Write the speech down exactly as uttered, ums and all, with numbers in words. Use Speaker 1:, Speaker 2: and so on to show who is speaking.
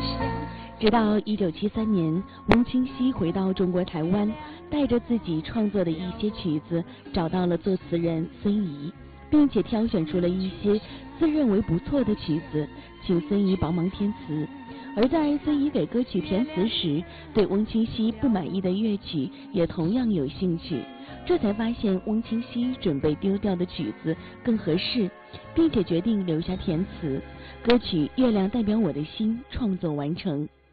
Speaker 1: 直到一九七三年，翁清溪回到中国台湾，带着自己创作的一些曲子，找到了作词人孙怡，并且挑选出了一些自认为不错的曲子，请孙怡帮忙填词。而在孙怡给歌曲填词时，对翁清溪不满意的乐曲也同样有兴趣，这才发现翁清溪准备丢掉的曲子更合适，并且决定留下填词。歌曲《月亮代表我的心》创作完成。